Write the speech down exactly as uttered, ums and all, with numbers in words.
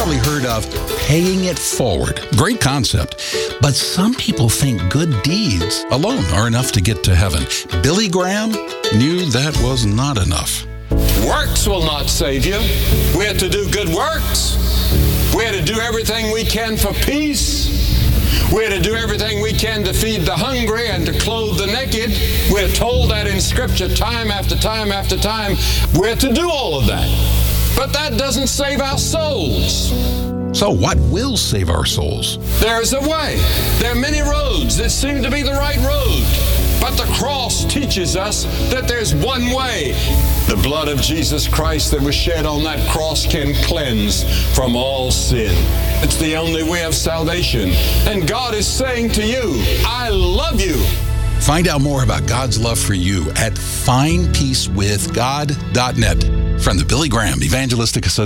probably heard of paying it forward. Great concept. But some people think good deeds alone are enough to get to heaven. Billy Graham knew that was not enough. Works will not save you. We have to do good works. We have to do everything we can for peace. We have to do everything we can to feed the hungry and to clothe the naked. We're told that in Scripture time after time after time. We're to do all of that. But that doesn't save our souls. So what will save our souls? There's a way. There are many roads that seem to be the right road. But the cross teaches us that there's one way. The blood of Jesus Christ that was shed on that cross can cleanse from all sin. It's the only way of salvation. And God is saying to you, I love you. Find out more about God's love for you at find peace with god dot net from the Billy Graham Evangelistic Association.